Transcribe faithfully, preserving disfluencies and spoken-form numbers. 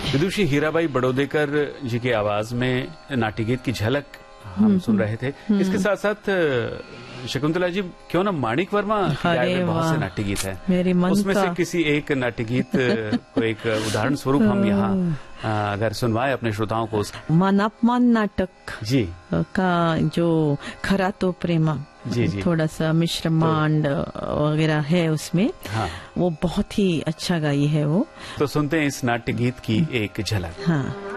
विदुषी हीराबाई बड़ौदेकर जी की आवाज में नाट्य गीत की झलक हम सुन रहे थे। इसके साथ साथ शकुंतला जी, क्यों ना माणिक वर्मा के बहुत से नाट्य गीत है, मेरे मन उसमें का। से किसी एक नाट्य गीत को एक उदाहरण स्वरूप हम यहाँ अगर सुनवाए अपने श्रोताओं को। मान अपमान नाटक जी का जो खरा तो प्रेमा, जी जी थोड़ा सा मिश्र मांड वगैरह है उसमें, हाँ, वो बहुत ही अच्छा गाई है वो। तो सुनते हैं इस नाट्य गीत की एक झलक। हाँ।